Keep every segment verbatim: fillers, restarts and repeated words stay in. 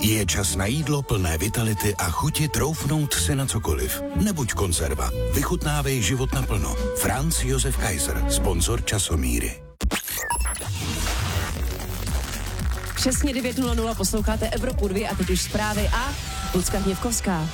Je čas na jídlo plné vitality a chuti troufnout si na cokoliv. Nebuď konzerva. Vychutnávej život naplno. Franz Josef Kaiser, sponzor Časomíry. Přesně devět nula nula posloucháte Evropu dva a teď už zprávy a Lucka Hněvkovská.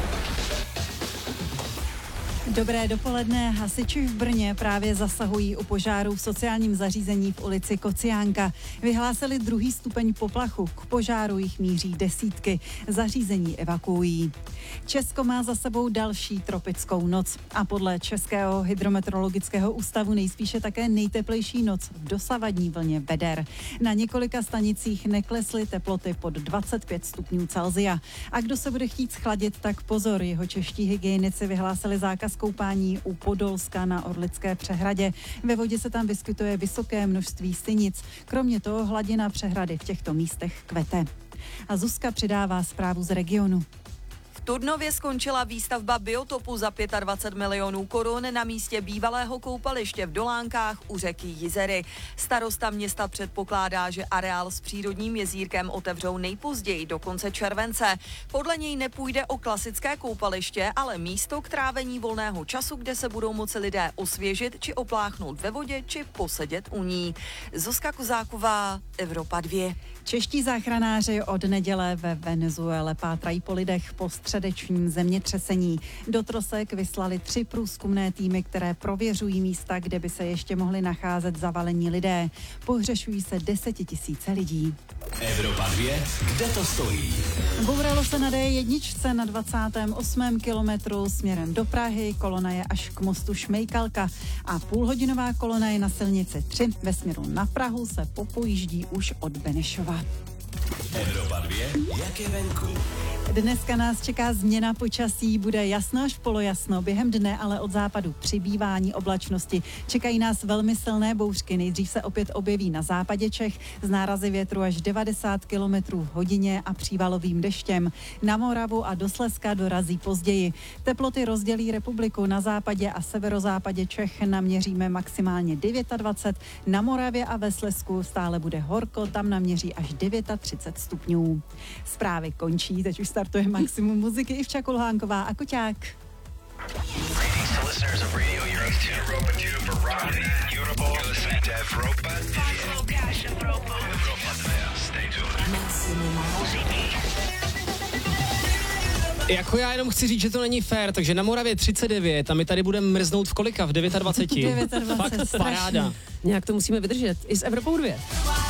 Dobré dopoledne. Hasiči v Brně právě zasahují u požáru v sociálním zařízení v ulici Kociánka. Vyhlásili druhý stupeň poplachu. K požáru jich míří desítky. Zařízení evakuují. Česko má za sebou další tropickou noc a podle Českého hydrometeorologického ústavu nejspíše také nejteplejší noc v dosavadní vlně veder. Na několika stanicích neklesly teploty pod dvacet pět stupňů Celsia. A kdo se bude chtít schladit, tak pozor, jeho čeští hygienici vyhlásili zákaz koupání u Podolska na Orlické přehradě. Ve vodě se tam vyskytuje vysoké množství synic. Kromě toho hladina přehrady v těchto místech kvete. A Zuzka přidává zprávu z regionu. V Turnově skončila výstavba biotopu za dvacet pět milionů korun na místě bývalého koupaliště v Dolánkách u řeky Jizery. Starosta města předpokládá, že areál s přírodním jezírkem otevřou nejpozději do konce července. Podle něj nepůjde o klasické koupaliště, ale místo k trávení volného času, kde se budou moci lidé osvěžit či opláchnout ve vodě či posedět u ní. Zuzka Kozáková, Evropa dva. Čeští záchranáři od neděle ve Venezuele pátrají po lidech po středečním zemětřesení. Do trosek vyslali tři průzkumné týmy, které prověřují místa, kde by se ještě mohli nacházet zavalení lidé. Pohřešují se desetitisíce lidí. Evropa dva, kde to stojí? Bouralo se na D jedna na dvacátém osmém kilometru směrem do Prahy, kolona je až k mostu Šmejkalka a půlhodinová kolona je na silnici tři. Ve směru na Prahu se popojíždí už od Benešova. Evropa dva, jak je venku? Dneska nás čeká změna počasí, bude jasno až polojasno, během dne ale od západu přibývání oblačnosti. Čekají nás velmi silné bouřky, nejdřív se opět objeví na západě Čech z nárazy větru až devadesát kilometrů v hodině a přívalovým deštěm. Na Moravu a do Slezska dorazí později. Teploty rozdělí republiku, na západě a severozápadě Čech naměříme maximálně dvacet devět, na Moravě a ve Slezsku stále bude horko, tam naměří až třicet devět stupňů. Zprávy končí, teď už startuje maximum muziky, Ivča Kulhánková a Koťák. Jako já jenom chci říct, že to není fér, takže na Moravě třicet devět a my tady budeme mrznout v kolika? V dvacet devět. dvacet devět, Fakt paráda. Nějak to musíme vydržet. I s Evropou dva.